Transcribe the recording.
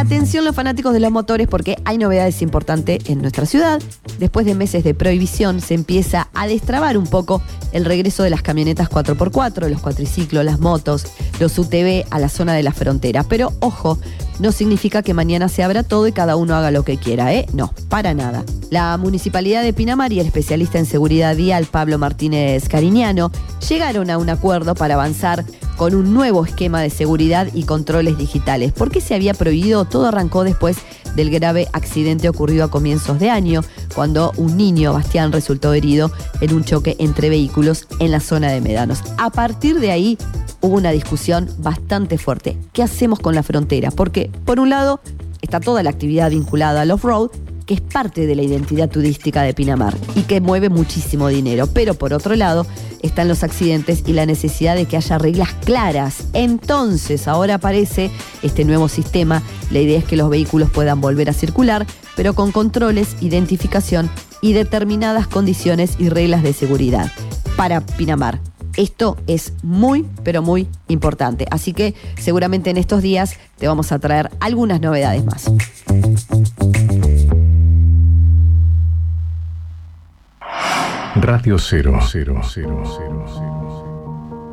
Atención los fanáticos de los motores porque hay novedades importantes en nuestra ciudad. Después de meses de prohibición se empieza a destrabar un poco el regreso de las camionetas 4x4, los cuatriciclos, las motos, los UTV a la zona de la frontera. Pero ojo, no significa que mañana se abra todo y cada uno haga lo que quiera, ¿eh? No, para nada. La Municipalidad de Pinamar y el especialista en seguridad vial Pablo Martínez Cariñano llegaron a un acuerdo para avanzar con un nuevo esquema de seguridad y controles digitales. ¿Por qué se había prohibido? Todo arrancó después del grave accidente ocurrido a comienzos de año, cuando un niño, Bastián, resultó herido en un choque entre vehículos en la zona de Médanos. A partir de ahí hubo una discusión bastante fuerte. ¿Qué hacemos con la frontera? Porque, por un lado, está toda la actividad vinculada al off-road, que es parte de la identidad turística de Pinamar y que mueve muchísimo dinero. Pero por otro lado, están los accidentes y la necesidad de que haya reglas claras. Entonces, ahora aparece este nuevo sistema. La idea es que los vehículos puedan volver a circular, pero con controles, identificación y determinadas condiciones y reglas de seguridad para Pinamar. Esto es muy, pero muy importante. Así que seguramente en estos días te vamos a traer algunas novedades más. Radio 0.